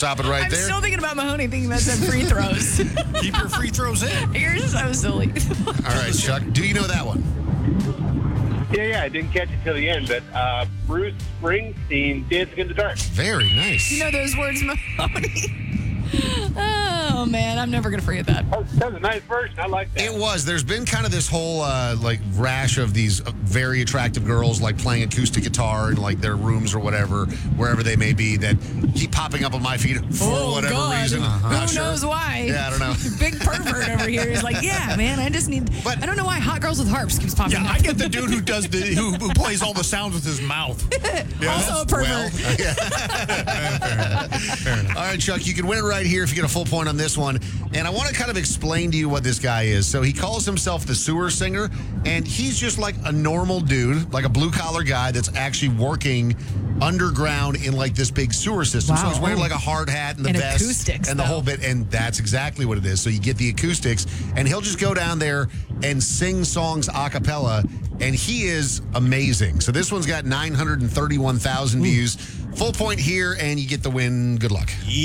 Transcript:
stop it right I'm there. still thinking about Mahoney thinking about some free throws. Keep your free throws in. You're so silly. All right, Chuck. Do you know that one? Yeah, I didn't catch it till the end, but Bruce Springsteen, Dancing in the Dark. Very nice. You know those words, Mahoney? Oh, man. I'm never going to forget that. That was a nice version. I like that. It was. There's been kind of this whole like rash of these very attractive girls like playing acoustic guitar in like their rooms or whatever, wherever they may be, that keep popping up on my feed for whatever God. reason. Who Not sure. knows why? Yeah, I don't know. Big pervert over here is like, yeah, man, I just need. But- I don't know why hot girls with harps keeps popping Yeah, up. I get the dude who does who plays all the sounds with his mouth. Also a pervert. All right, Chuck, you can win it right here if you get a full point on this one. And I want to kind of explain to you what this guy is. So he calls himself the sewer singer, and he's just like a normal dude, like a blue-collar guy that's actually working underground in like this big sewer system. So Wow. he's wearing like a hard hat and the And vest acoustics, and the though. whole bit. And that's exactly what it is. So you get the acoustics, and he'll just go down there and sing songs a cappella, and he is amazing. So this one's got 931,000 views. Full point here, and you get the win. Good luck.